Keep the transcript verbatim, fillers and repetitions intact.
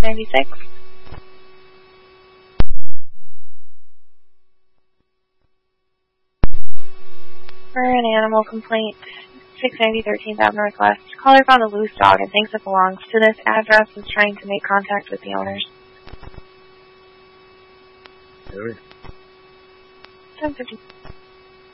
ninety-six. For an animal complaint, six ninety thirteenth Avenue Northwest. Caller found a loose dog and thinks it belongs to this address and is trying to make contact with the owners. Really? ten fifty.